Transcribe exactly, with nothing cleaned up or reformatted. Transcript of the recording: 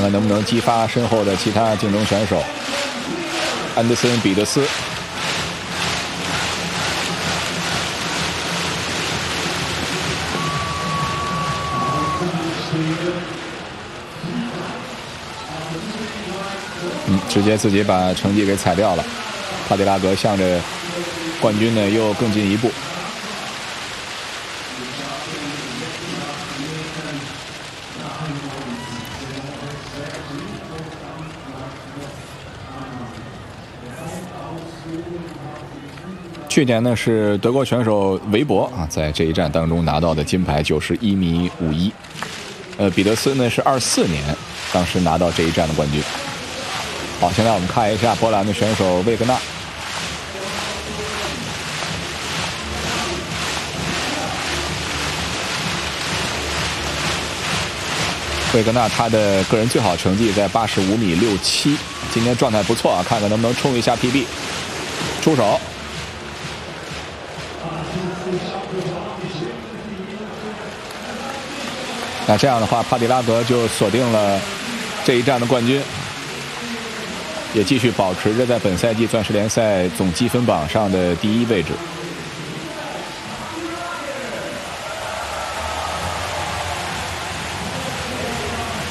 看能不能激发身后的其他竞争选手。安德森·彼得斯。嗯，直接自己把成绩给踩掉了。帕迪拉格向着冠军呢又更进一步。去年呢是德国选手韦伯啊，在这一战当中拿到的金牌，就是一米五一。呃，彼得斯呢是二四年，当时拿到这一战的冠军。好，现在我们看一下波兰的选手魏格纳。魏格纳他的个人最好成绩在八十五米六七，今天状态不错啊，看看能不能冲一下 P B。出手。那这样的话，帕迪拉格就锁定了这一战的冠军，也继续保持着在本赛季钻石联赛总积分榜上的第一位置。